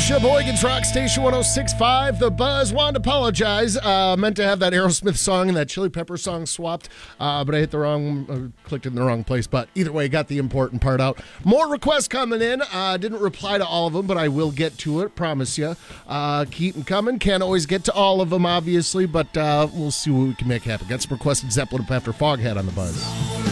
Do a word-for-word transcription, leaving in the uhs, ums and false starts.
Sheboygan's Rock Station one oh six point five. The Buzz. Wanted to apologize. Uh, meant to have that Aerosmith song and that Chili Pepper song swapped, uh, but I hit the wrong, uh, clicked in the wrong place. But either way, got the important part out. More requests coming in. Uh, didn't reply to all of them, but I will get to it. Promise you. Uh, keep them coming. Can't always get to all of them, obviously, but uh, we'll see what we can make happen. Got some requested Zeppelin after Foghat on the Buzz.